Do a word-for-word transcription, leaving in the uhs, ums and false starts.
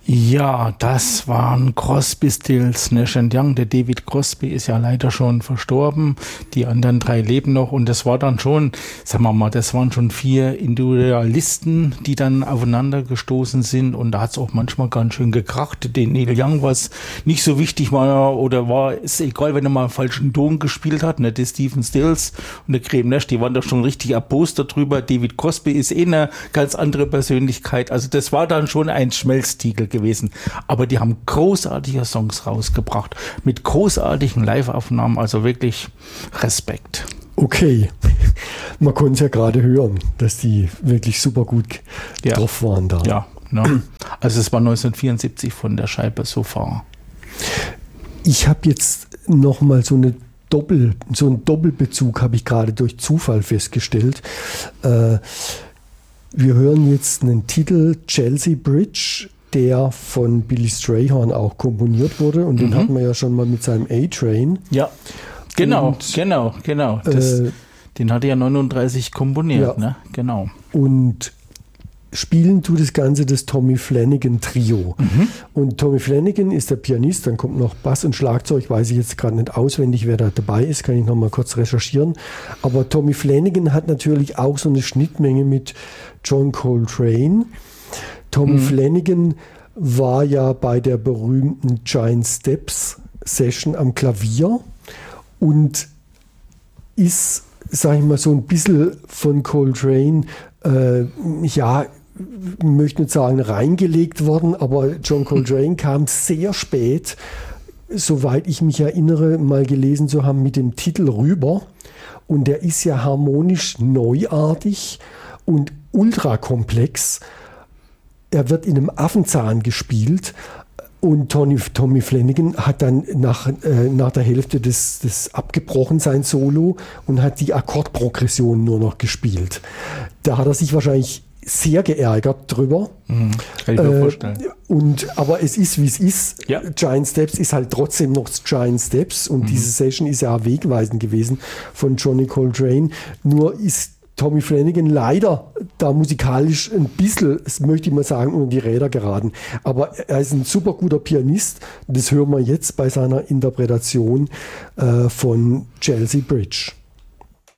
Ja, das waren Crosby, Stills, Nash and Young. Der David Crosby ist ja leider schon verstorben. Die anderen drei leben noch. Und das war dann schon, sagen wir mal, das waren schon vier Individualisten, die dann aufeinander gestoßen sind. Und da hat es auch manchmal ganz schön gekracht. Den Neil Young war es nicht so wichtig, war, oder war es egal, wenn er mal einen falschen Ton gespielt hat. Ne? Der Stephen Stills und der Graham Nash, die waren doch schon richtig erbost darüber. David Crosby ist eh eine ganz andere Persönlichkeit. Also das war dann schon ein Schmelztiegel gewesen. Aber die haben großartige Songs rausgebracht. Mit großartigen Live-Aufnahmen. Also wirklich Respekt. Okay. Man konnte es ja gerade hören, dass die wirklich super gut ja. drauf waren da. Ja, ne? Also es war neunzehnhundertvierundsiebzig von der Scheibe So Far. Ich habe jetzt noch mal so eine Doppel, so einen Doppelbezug habe ich gerade durch Zufall festgestellt. Äh, wir hören jetzt einen Titel, Chelsea Bridge, der von Billy Strayhorn auch komponiert wurde. Und mhm. den hatten wir ja schon mal mit seinem A-Train. Ja, genau, und, genau, genau. Das, äh, den hat er ja neununddreißig komponiert, ja. ne? Genau. Und spielen tut das Ganze das Tommy Flanagan Trio. Mhm. Und Tommy Flanagan ist der Pianist, dann kommt noch Bass und Schlagzeug, weiß ich jetzt gerade nicht auswendig, wer da dabei ist, kann ich noch mal kurz recherchieren. Aber Tommy Flanagan hat natürlich auch so eine Schnittmenge mit John Coltrane. Tommy mhm. Flanagan war ja bei der berühmten Giant Steps Session am Klavier und ist, sag ich mal, so ein bisschen von Coltrane, äh, ja, möchte nicht sagen reingelegt worden, aber John Coltrane kam sehr spät, soweit ich mich erinnere, mal gelesen zu haben, mit dem Titel rüber. Und der ist ja harmonisch neuartig und ultrakomplex. Er wird in einem Affenzahn gespielt und Tony, Tommy Flanagan hat dann nach, äh, nach der Hälfte des, des abgebrochen sein Solo und hat die Akkordprogression nur noch gespielt. Da hat er sich wahrscheinlich sehr geärgert drüber. Mhm, kann ich mir äh, vorstellen. Und, aber es ist, wie es ist. Ja. Giant Steps ist halt trotzdem noch Giant Steps und mhm. diese Session ist ja wegweisend gewesen von Johnny Coltrane. Nur ist Tommy Flanagan leider da musikalisch ein bisschen, das möchte ich mal sagen, unter die Räder geraten. Aber er ist ein super guter Pianist. Das hören wir jetzt bei seiner Interpretation äh, von Chelsea Bridge.